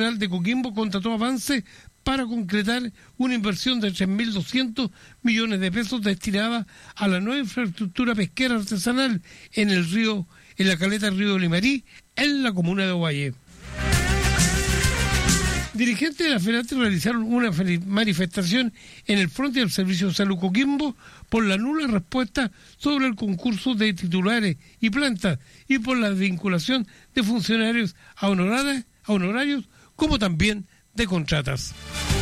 Central de Coquimbo contrató avance para concretar una inversión de 3.200 millones de pesos destinada a la nueva infraestructura pesquera artesanal en la caleta Río Limarí, en la comuna de Ovalle. Dirigentes de la FENATE realizaron una manifestación en el frente del Servicio de Salud Coquimbo por la nula respuesta sobre el concurso de titulares y plantas y por la desvinculación de funcionarios a honorarios como también de contratas.